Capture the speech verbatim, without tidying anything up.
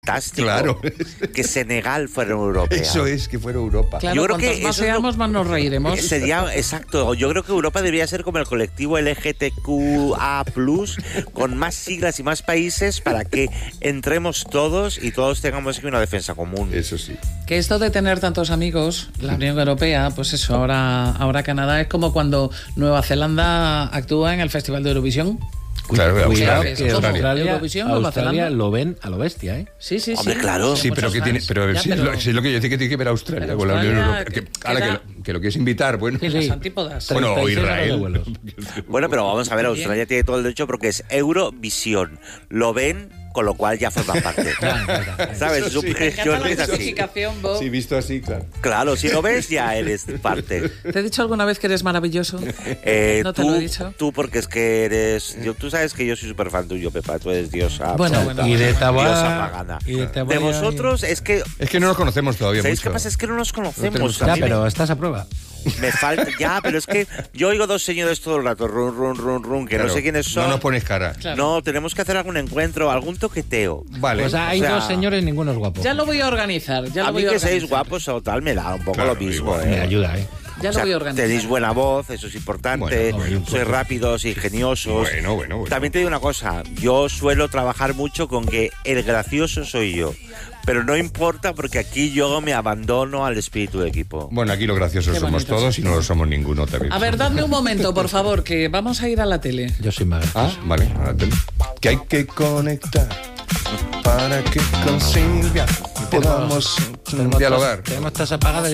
fantástico Claro. que Senegal fuera europea. Eso es, que fuera Europa. Claro, Yo creo cuantos que más eso es lo- seamos, más nos reiremos. Sería, exacto, yo creo que Europa debería ser como el colectivo L G T Q A plus, con más siglas y más países para que entremos todos y todos tengamos una defensa común. Eso sí. Que esto de tener tantos amigos, la Unión Europea, pues eso, ahora, ahora Canadá es como cuando Nueva Zelanda actúa en el Festival de Eurovisión. Claro, Cuidado, Australia, que es como Australia. Eurovisión, Nueva Australia Zelanda. lo ven a lo bestia, ¿eh? Sí, sí, Hombre, sí. claro. Sí, pero muchos que tiene, fans. pero, Ya, sí, pero- Lo, sí, lo que yo decía que tiene que ver Australia pero con la Unión Australia Europea. Que, queda- ahora que lo, que lo quieres invitar, bueno. En Sí. las antípodas. Bueno, o treinta y seis horas de Israel. vuelos. Bueno, pero vamos a ver, Australia tiene todo el derecho porque es Eurovisión. Lo ven, con lo cual ya forman parte. ¿Sabes? Eso Su sí. Me encanta la es así. justificación, Bob. Sí, visto así, claro. Claro, si lo ves ya eres parte. ¿Te he dicho alguna vez que eres maravilloso? Eh, ¿No te tú, lo he dicho? Tú porque es que eres... Yo, tú sabes que yo soy súper fan tuyo, Pepa. Tú eres diosa. Bueno, absoluta, bueno. Y de Taboada- diosa pagana. y de De Taboada- vosotros es que... Es que no nos conocemos todavía ¿Sabéis mucho. qué pasa? Es que no nos conocemos. tenemos A Ya, mí me- pero estás a prueba. Me falta... Ya, pero es que yo oigo dos señores todo el rato. Run, run, run, run. Que Claro, no sé quiénes son. No nos pones cara. Claro. No, tenemos que hacer algún encuentro, algún toqueteo. Vale. Pues hay o sea, dos señores, ninguno es guapo. Ya lo voy a organizar. Ya lo A voy mí a que organizar. seáis guapos o tal me da un poco Claro, lo mismo. igual. ¿eh? Me ayuda, ¿eh? Ya O lo sea, voy a organizar. tenéis buena voz, eso es importante. Bueno, no, y un Sois poco. rápidos, ingeniosos. Bueno, bueno, bueno. También te digo una cosa. Yo suelo trabajar mucho con que el gracioso soy yo. Pero no importa porque aquí yo me abandono al espíritu de equipo. Bueno, aquí lo graciosos Qué somos bonito, todos sí. y no lo somos ninguno también. A ver, dadme un momento, por favor, que vamos a ir a la tele. Yo soy más. Ah, vale. a la tele. Que hay que conectar para que consiga podamos Tenemos- dialogar. Tenemos tasa pagada.